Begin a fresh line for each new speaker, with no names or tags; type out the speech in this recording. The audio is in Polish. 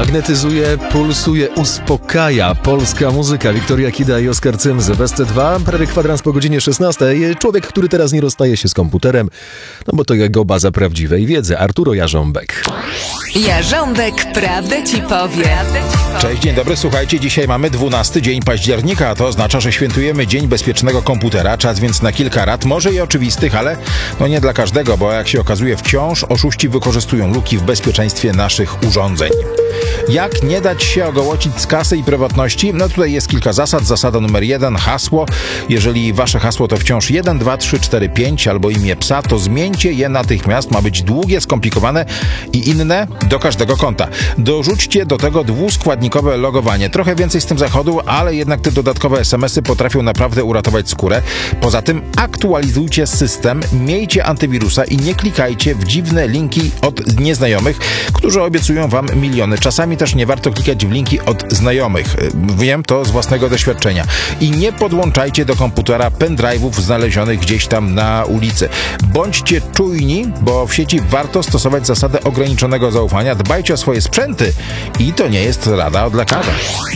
Magnetyzuje, pulsuje, uspokaja polska muzyka. Wiktoria Kida i Oskar Cymzy. W SC2, prawie kwadrans po godzinie 16. Człowiek, który teraz nie rozstaje się z komputerem, no bo to jego baza prawdziwej wiedzy. Arturo Jarząbek.
Jarząbek prawdę ci powie.
Cześć, dzień dobry. Słuchajcie, dzisiaj mamy 12 dzień października, a to oznacza, że świętujemy Dzień Bezpiecznego Komputera. Czas więc na kilka rad, może i oczywistych, ale no nie dla każdego, bo jak się okazuje, wciąż oszuści wykorzystują luki w bezpieczeństwie naszych urządzeń. Jak nie dać się ogołocić z kasy i prywatności? No tutaj jest kilka zasad. Zasada numer 1, hasło. Jeżeli wasze hasło to wciąż 1, 2, 3, 4, 5 albo imię psa, to zmieńcie je natychmiast. Ma być długie, skomplikowane i inne do każdego konta. Dorzućcie do tego dwuskładnikowe logowanie. Trochę więcej z tym zachodu, ale jednak te dodatkowe SMS-y potrafią naprawdę uratować skórę. Poza tym aktualizujcie system, miejcie antywirusa i nie klikajcie w dziwne linki od nieznajomych, którzy obiecują wam miliony. Czasami też nie warto klikać w linki od znajomych. Wiem to z własnego doświadczenia. I nie podłączajcie do komputera pendrive'ów znalezionych gdzieś tam na ulicy. Bądźcie czujni, bo w sieci warto stosować zasadę ograniczonego zaufania. Dbajcie o swoje sprzęty i to nie jest rada od lekarza.